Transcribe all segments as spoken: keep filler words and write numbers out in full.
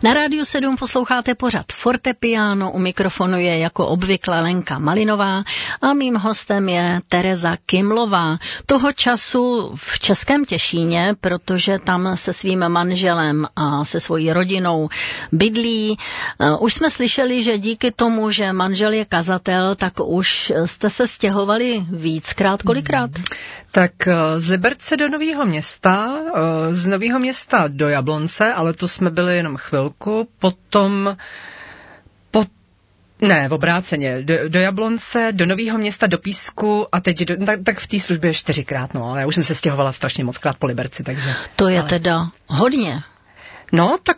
Na Rádiu sedm posloucháte pořad Fortepiano, u mikrofonu je jako obvykle Lenka Malinová a mým hostem je Tereza Kymlová. Toho času v Českém Těšíně, protože tam se svým manželem a se svojí rodinou bydlí. Už jsme slyšeli, že díky tomu, že manžel je kazatel, tak už jste se stěhovali víckrát. Kolikrát? Tak z Liberce do Nového Města, z Nového Města do Jablonce, ale to jsme byli jenom chvilku, potom po, ne, v obráceně, do, do Jablonce, do Nového Města, do Písku a teď do, tak, tak v té službě čtyřikrát, no, ale já už jsem se stěhovala strašně mockrát po Liberci, takže. To je ale... teda hodně. No, tak...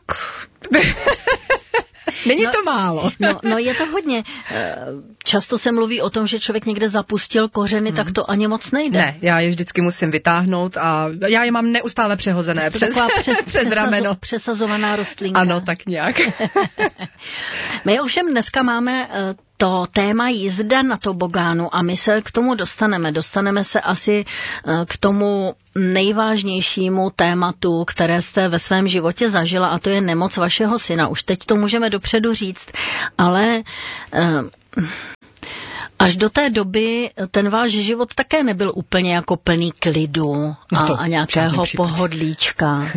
Není no, to málo. no, no je to hodně. Často se mluví o tom, že člověk někde zapustil kořeny, hmm. tak to ani moc nejde. Ne, já je vždycky musím vytáhnout a já je mám neustále přehozené přes, přes, přes rameno. Přesazovaná rostlinka. Ano, tak nějak. My ovšem dneska máme to téma jízda na tobogánu a my se k tomu dostaneme. Dostaneme se asi k tomu nejvážnějnějšímu tématu, které jste ve svém životě zažila, a to je nemoc vašeho syna. Už teď to můžeme dopředu říct, ale až do té doby ten váš život také nebyl úplně jako plný klidu a, no a nějakého pohodlíčka.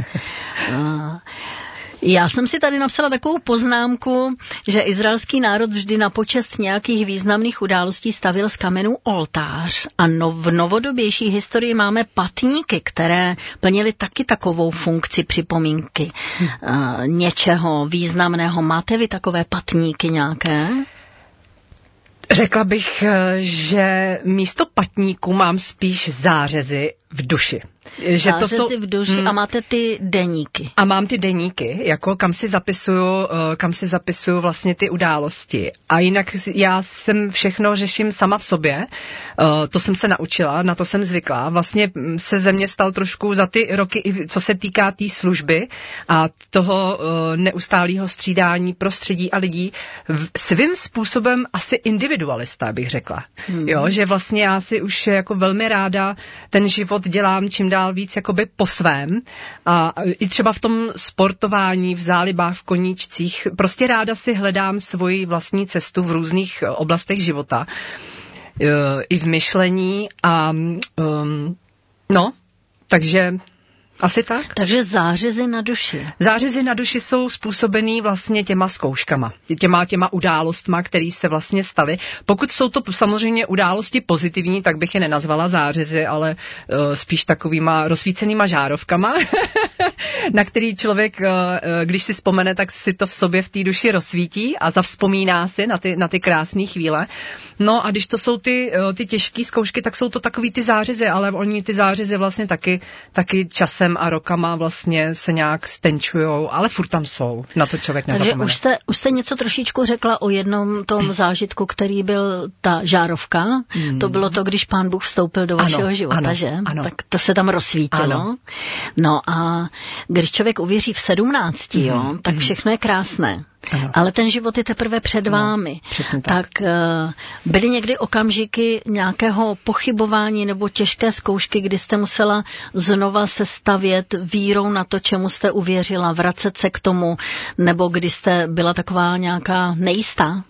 Já jsem si tady napsala takovou poznámku, že izraelský národ vždy na počest nějakých významných událostí stavil z kamenů oltář a no, v novodobější historii máme patníky, které plnily taky takovou funkci připomínky hmm. uh, něčeho významného. Máte vy takové patníky nějaké? Řekla bych, že místo patníku mám spíš zářezy v duši. Že zářezy to jsou, v duši hmm. a máte ty deníky. A mám ty deníky, jako kam si zapisuju, kam si zapisuju vlastně ty události. A jinak já jsem všechno řeším sama v sobě. To jsem se naučila, na to jsem zvykla. Vlastně se ze mě stal trošku za ty roky, co se týká té tý služby a toho neustálého střídání prostředí a lidí, svým způsobem asi individualista, bych řekla. Hmm. Jo, že vlastně já si už jako velmi ráda ten život dělám čím dál víc jakoby po svém a i třeba v tom sportování, v zálibách, v koníčcích, prostě ráda si hledám svoji vlastní cestu v různých oblastech života, i v myšlení a um, no, takže asi tak. Takže zářezy na duši. Zářezy na duši jsou způsobený vlastně těma zkouškama, těma, těma událostma, které se vlastně staly. Pokud jsou to samozřejmě události pozitivní, tak bych je nenazvala zářezy, ale uh, spíš takovýma rozsvícenýma žárovkama, na který člověk, uh, když si vzpomene, tak si to v sobě v té duši rozsvítí a zavzpomíná si na ty, na ty krásné chvíle. No a když to jsou ty, uh, ty těžké zkoušky, tak jsou to takový ty zářezy, ale oni ty zářezy vlastně taky, taky časem a rokama vlastně se nějak stenčujou, ale furt tam jsou, na to člověk nezapomene. Takže už jste, už jste něco trošičku řekla o jednom tom zážitku, který byl ta žárovka. Hmm. To bylo to, když Pán Bůh vstoupil do vašeho ano, života, ano, že? Ano. Tak to se tam rozsvítilo. Ano. No a když člověk uvěří v sedmnácti, hmm. jo, tak všechno je krásné. Ano. Ale ten život je teprve před no, vámi. Tak, tak uh, byly někdy okamžiky nějakého pochybování nebo těžké zkoušky, kdy jste musela znova se stavět vírou na to, čemu jste uvěřila, vracet se k tomu, nebo kdy jste byla taková nějaká nejistá?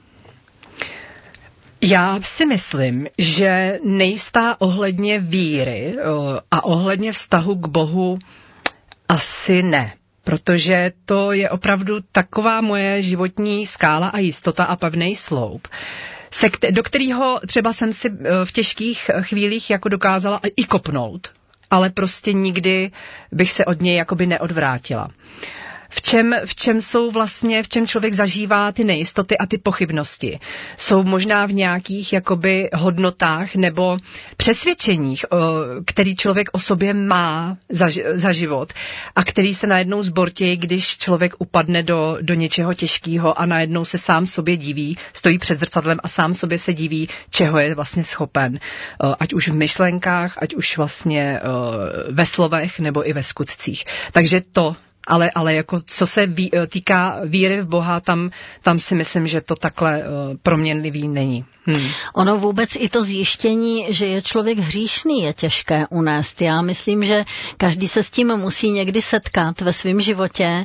Já si myslím, že nejistá ohledně víry a ohledně vztahu k Bohu asi ne. Protože to je opravdu taková moje životní skála a jistota a pevný sloup, se, do kterého třeba jsem si v těžkých chvílích jako dokázala i kopnout, ale prostě nikdy bych se od něj jakoby neodvrátila. V čem, v čem jsou vlastně, v čem člověk zažívá ty nejistoty a ty pochybnosti. Jsou možná v nějakých jakoby hodnotách nebo přesvědčeních, který člověk o sobě má za, za život a který se najednou zbortějí, když člověk upadne do, do něčeho těžkého a najednou se sám sobě diví, stojí před zrcadlem a sám sobě se diví, čeho je vlastně schopen. Ať už v myšlenkách, ať už vlastně ve slovech nebo i ve skutcích. Takže to Ale, ale jako co se ví, týká víry v Boha, tam, tam si myslím, že to takhle uh, proměnlivý není. Hmm. Ono vůbec i to zjištění, že je člověk hříšný, je těžké unést. Já myslím, že každý se s tím musí někdy setkat ve svém životě.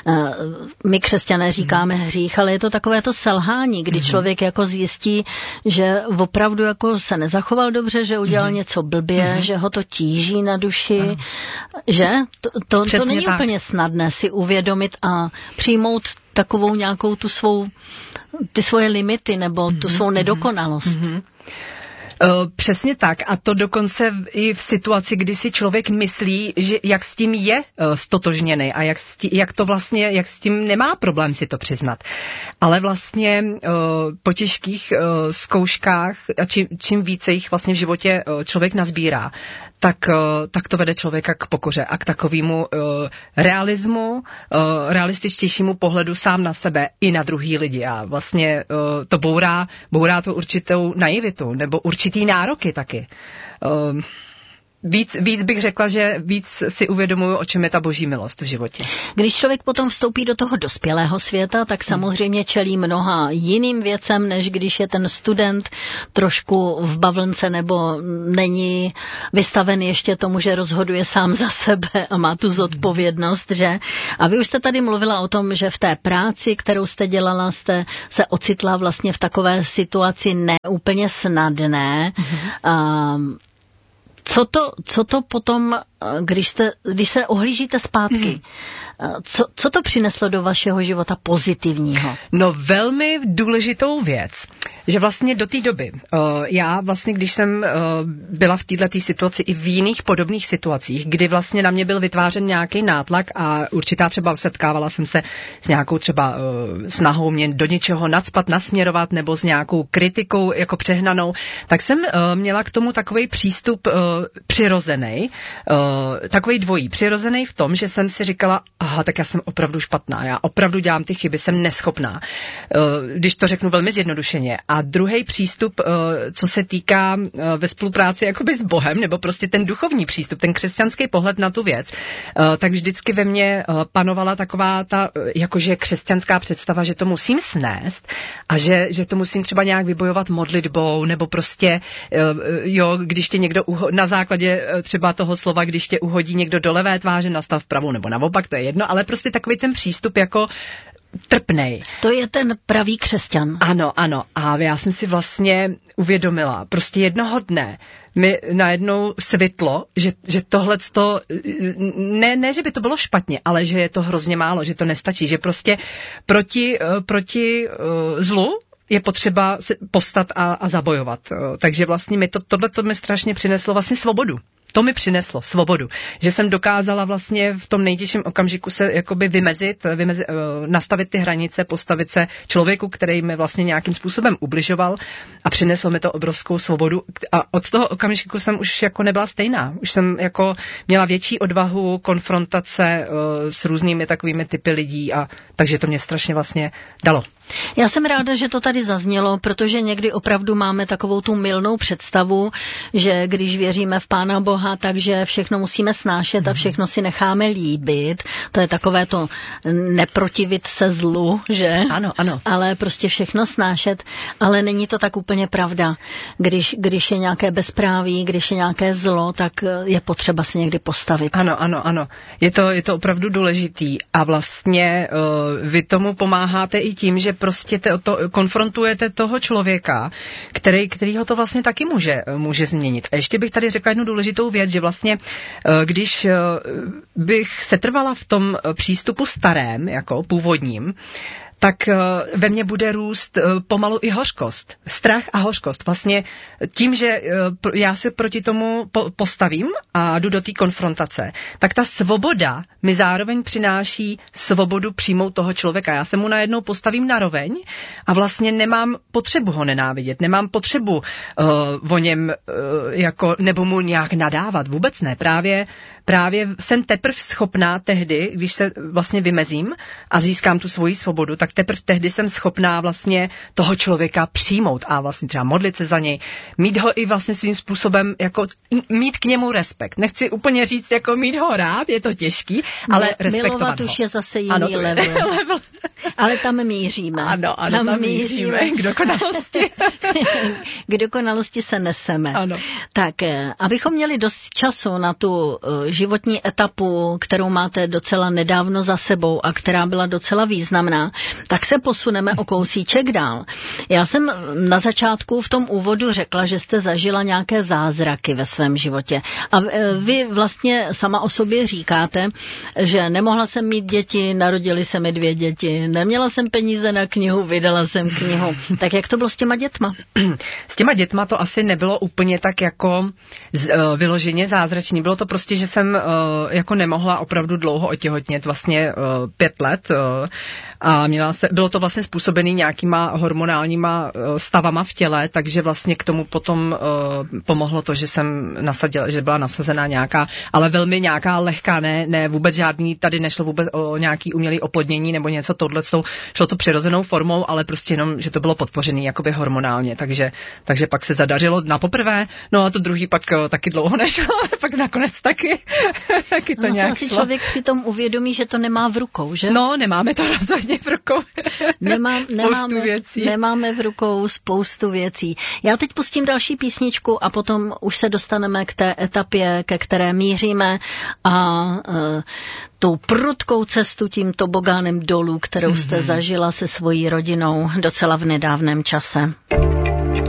My křesťané říkáme hmm. hřích, ale je to takové to selhání, kdy hmm. člověk jako zjistí, že opravdu jako se nezachoval dobře, že udělal hmm. něco blbě, hmm. že ho to tíží na duši, hmm. že? To, to, to není tak úplně snadné si uvědomit a přijmout takovou nějakou tu svou, ty svoje limity nebo mm-hmm. tu svou nedokonalost. Mm-hmm. Uh, přesně tak. A to dokonce v, i v situaci, kdy si člověk myslí, že jak s tím je uh, stotožněný a jak, tí, jak to vlastně, jak s tím nemá problém si to přiznat. Ale vlastně uh, po těžkých uh, zkouškách, a čím, čím více jich vlastně v životě uh, člověk nazbírá, tak, uh, tak to vede člověka k pokoře a k takovému uh, realismu, uh, realističtějšímu pohledu sám na sebe i na druhý lidi. A vlastně uh, to bourá, bourá to určitou naivitu nebo určitý nároky taky. Um, Víc, víc bych řekla, že víc si uvědomuju, o čem je ta boží milost v životě. Když člověk potom vstoupí do toho dospělého světa, tak samozřejmě čelí mnoha jiným věcem, než když je ten student trošku v bavlnce nebo není vystaven ještě tomu, že rozhoduje sám za sebe a má tu zodpovědnost, že? A vy už jste tady mluvila o tom, že v té práci, kterou jste dělala, jste se ocitla vlastně v takové situaci neúplně snadné. Mm-hmm. Co to, co to potom, když, jste, když se ohlížíte zpátky, hmm. co, co to přineslo do vašeho života pozitivního? No velmi důležitou věc, že vlastně do té doby, uh, já vlastně, když jsem uh, byla v této situaci i v jiných podobných situacích, kdy vlastně na mě byl vytvářen nějaký nátlak a určitá třeba setkávala jsem se s nějakou třeba uh, snahou mě do něčeho nacpat, nasměrovat nebo s nějakou kritikou jako přehnanou, tak jsem uh, měla k tomu takovej přístup uh, přirozený, uh, takovej dvojí, přirozený v tom, že jsem si říkala, aha, tak já jsem opravdu špatná, já opravdu dělám ty chyby, jsem neschopná, uh, když to řeknu velmi zjednodušeně. A druhý přístup, uh, co se týká uh, ve spolupráci jakoby s Bohem, nebo prostě ten duchovní přístup, ten křesťanský pohled na tu věc, uh, tak vždycky ve mně uh, panovala taková ta uh, jakože křesťanská představa, že to musím snést a že, že to musím třeba nějak vybojovat modlitbou, nebo prostě, uh, jo, když tě někdo uho- na základě uh, třeba toho slova, když tě uhodí někdo do levé tváře, nastav pravou, nebo naopak, to je jedno, ale prostě takový ten přístup jako trpnej. To je ten pravý křesťan. Ano, ano. A já jsem si vlastně uvědomila, prostě jednoho dne mi najednou světlo, že, že tohleto, ne, ne, že by to bylo špatně, ale že je to hrozně málo, že to nestačí, že prostě proti, proti uh, zlu je potřeba povstat a, a zabojovat. Takže vlastně mi to, tohleto mi strašně přineslo vlastně svobodu. To mi přineslo svobodu, že jsem dokázala vlastně v tom nejtěžším okamžiku se jakoby vymezit, vymezit, nastavit ty hranice, postavit se člověku, který mi vlastně nějakým způsobem ubližoval a přineslo mi to obrovskou svobodu. A od toho okamžiku jsem už jako nebyla stejná. Už jsem jako měla větší odvahu, konfrontace uh, s různými takovými typy lidí a takže to mě strašně vlastně dalo. Já jsem ráda, že to tady zaznělo, protože někdy opravdu máme takovou tu mylnou představu, že když věříme v Pána Boha, takže všechno musíme snášet a všechno si necháme líbit. To je takové to neprotivit se zlu, že? Ano, ano. Ale prostě všechno snášet, ale není to tak úplně pravda. Když, když je nějaké bezpráví, když je nějaké zlo, tak je potřeba se někdy postavit. Ano, ano, ano. Je to, je to opravdu důležitý a vlastně uh, vy tomu pomáháte i tím, že prostě to, to, konfrontujete toho člověka, který, který ho to vlastně taky může, může změnit. A ještě bych tady řekla jednu důležitou věc, že vlastně, když bych setrvala v tom přístupu starém, jako původním, tak ve mně bude růst pomalu i hořkost. Strach a hořkost. Vlastně tím, že já se proti tomu postavím a jdu do té konfrontace, tak ta svoboda mi zároveň přináší svobodu přijmout toho člověka. Já se mu najednou postavím na roveň a vlastně nemám potřebu ho nenávidět, nemám potřebu uh, o něm uh, jako, nebo mu nějak nadávat. Vůbec ne. Právě, právě jsem teprv schopná tehdy, když se vlastně vymezím a získám tu svoji svobodu, tak tak teprve tehdy jsem schopná vlastně toho člověka přijmout a vlastně třeba modlit se za něj, mít ho i vlastně svým způsobem, jako mít k němu respekt. Nechci úplně říct, jako mít ho rád, je to těžký, ale ne, respektovat milovat ho. Už je zase jiný ano, level. level. Ale tam míříme. Ano, ano, tam, tam míříme. míříme. K dokonalosti. K dokonalosti se neseme. Ano. Tak, abychom měli dost času na tu životní etapu, kterou máte docela nedávno za sebou a která byla docela významná, tak se posuneme o kousíček dál. Já jsem na začátku v tom úvodu řekla, že jste zažila nějaké zázraky ve svém životě. A vy vlastně sama o sobě říkáte, že nemohla jsem mít děti, narodily se mi dvě děti, neměla jsem peníze na knihu, vydala jsem knihu. Tak jak to bylo s těma dětma? S těma dětma to asi nebylo úplně tak jako z, uh, vyloženě zázračný. Bylo to prostě, že jsem uh, jako nemohla opravdu dlouho otěhotnět, vlastně uh, pět let uh, a měla se, bylo to vlastně způsobený nějakýma hormonálníma uh, stavama v těle, takže vlastně k tomu potom uh, pomohlo to, že jsem nasadila, že byla nasazená nějaká, ale velmi nějaká lehká, ne, ne vůbec žádný, tady nešlo vůbec o nějaký umělý oplodnění nebo něco tohle, šlo to přirozenou formou, ale prostě jenom, že to bylo podpořený jakoby hormonálně, takže, takže pak se zadařilo na poprvé, no a to druhý pak uh, taky dlouho nešlo, ale pak nakonec taky, taky to no, nějak si šlo. Člověk přitom uvědomí, že to nemá v rukou, že? No, nemáme to rozhodně v rukou. Nemá, spoustu nemáme, věcí. Nemáme v rukou spoustu věcí. Já teď pustím další písničku a potom už se dostaneme k té etapě, ke které míříme a uh, tou prudkou cestu tím tobogánem dolů, kterou jste mm-hmm. zažila se svojí rodinou docela v nedávném čase.